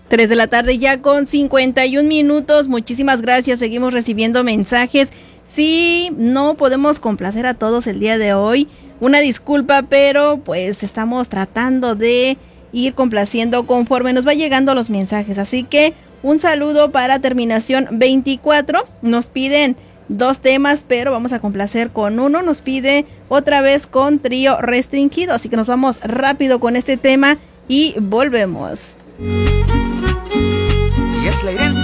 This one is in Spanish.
3 de la tarde ya con 51 minutos. Muchísimas gracias. Seguimos recibiendo mensajes. Sí, no podemos complacer a todos el día de hoy. Una disculpa, pero pues estamos tratando de ir complaciendo conforme nos va llegando los mensajes. Así que un saludo para terminación 24. Nos piden 2 temas, pero vamos a complacer con uno. Nos pide otra vez con Trío Restringido. Así que nos vamos rápido con este tema y volvemos. Y es la herencia.